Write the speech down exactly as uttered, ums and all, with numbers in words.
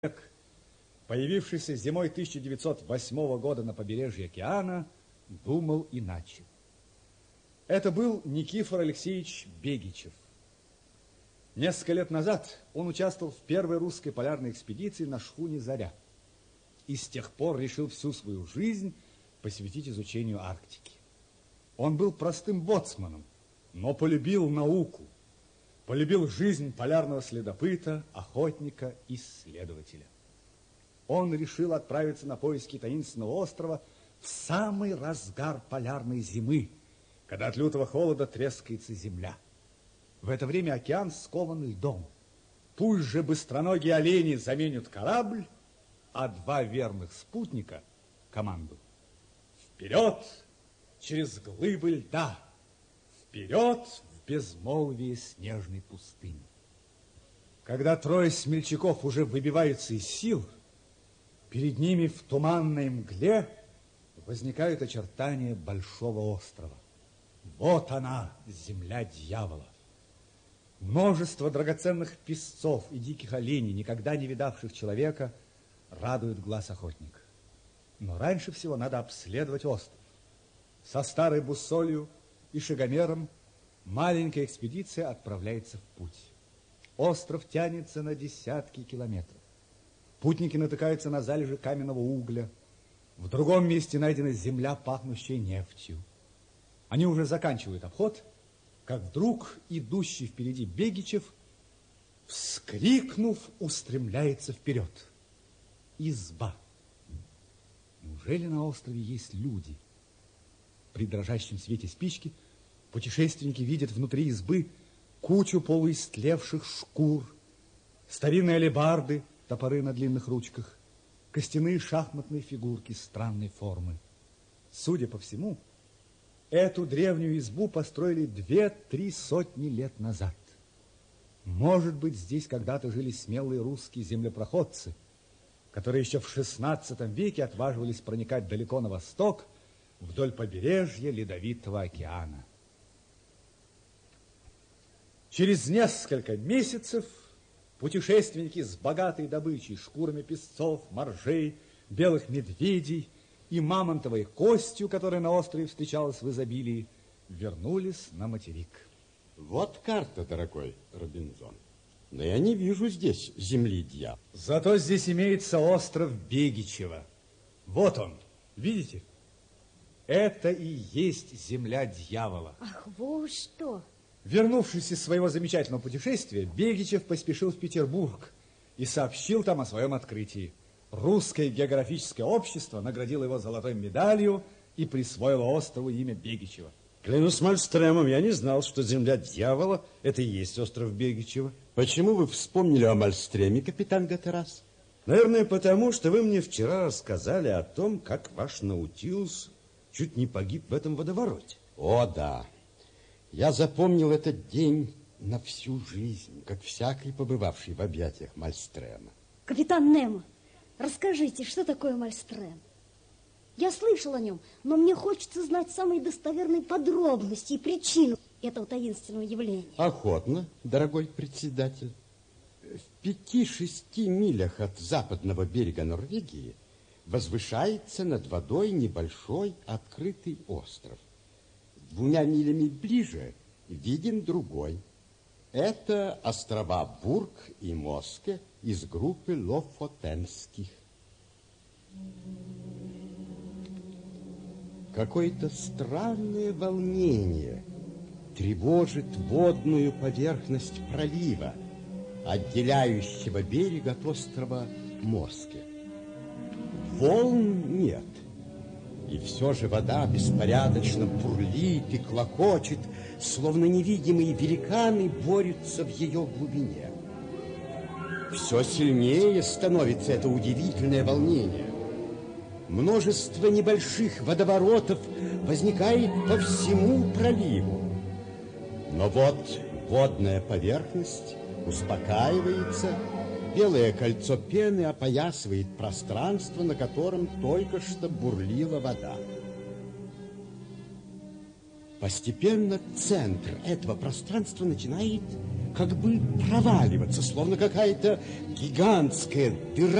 появившийся зимой тысяча девятьсот восьмого года на побережье океана, думал иначе. Это был Никифор Алексеевич Бегичев. Несколько лет назад он участвовал в первой русской полярной экспедиции на шхуне «Заря» и с тех пор решил всю свою жизнь посвятить изучению Арктики. Он был простым боцманом, но полюбил науку, полюбил жизнь полярного следопыта, охотника, исследователя. Он решил отправиться на поиски таинственного острова в самый разгар полярной зимы, когда от лютого холода трескается земля. В это время океан скован льдом. Пусть же быстроногие олени заменят корабль, а два верных спутника — команду. Вперед через глыбы льда, вперед в безмолвие снежной пустыни. Когда трое смельчаков уже выбиваются из сил, перед ними в туманной мгле возникают очертания большого острова. Вот она, земля дьявола. Множество драгоценных песцов и диких оленей, никогда не видавших человека, радует глаз охотника. Но раньше всего надо обследовать остров. Со старой буссолью и шагомером маленькая экспедиция отправляется в путь. Остров тянется на десятки километров. Путники натыкаются на залежи каменного угля. В другом месте найдена земля, пахнущая нефтью. Они уже заканчивают обход, как вдруг идущий впереди Бегичев, вскрикнув, устремляется вперед. Изба. Неужели на острове есть люди? При дрожащем свете спички путешественники видят внутри избы кучу полуистлевших шкур, старинные алебарды, топоры на длинных ручках, костяные шахматные фигурки странной формы. Судя по всему, эту древнюю избу построили две-три сотни лет назад. Может быть, здесь когда-то жили смелые русские землепроходцы, которые еще в шестнадцатом веке отваживались проникать далеко на восток, вдоль побережья Ледовитого океана. Через несколько месяцев путешественники с богатой добычей, шкурами песцов, моржей, белых медведей и мамонтовой костью, которая на острове встречалась в изобилии, вернулись на материк. Вот карта, дорогой Робинзон. Но я не вижу здесь земли дьявола. Зато здесь имеется остров Бегичева. Вот он, видите? Это и есть земля дьявола. Ах, вот что! Вернувшись из своего замечательного путешествия, Бегичев поспешил в Петербург и сообщил там о своем открытии. Русское географическое общество наградило его золотой медалью и присвоило острову имя Бегичева. Клянусь Мальстремом, я не знал, что земля дьявола – это и есть остров Бегичева. Почему вы вспомнили о Мальстреме, капитан Гатерас? Наверное, потому, что вы мне вчера рассказали о том, как ваш Наутилус чуть не погиб в этом водовороте. О, да. Я запомнил этот день на всю жизнь, как всякий, побывавший в объятиях Мальстрема. Капитан Немо, расскажите, что такое Мальстрем? Я слышал о нем, но мне хочется знать самые достоверные подробности и причину этого таинственного явления. Охотно, дорогой председатель. В пяти-шести милях от западного берега Норвегии возвышается над водой небольшой открытый остров. Двумя милями ближе виден другой. Это острова Бург и Моске из группы Лофотенских. Какое-то странное волнение тревожит водную поверхность пролива, отделяющего берег от острова Моске. Волн нет. И все же вода беспорядочно бурлит и клокочет, словно невидимые великаны борются в ее глубине. Все сильнее становится это удивительное волнение. Множество небольших водоворотов возникает по всему проливу. Но вот водная поверхность успокаивается, белое кольцо пены опоясывает пространство, на котором только что бурлила вода. Постепенно центр этого пространства начинает как бы проваливаться, словно какая-то гигантская дыра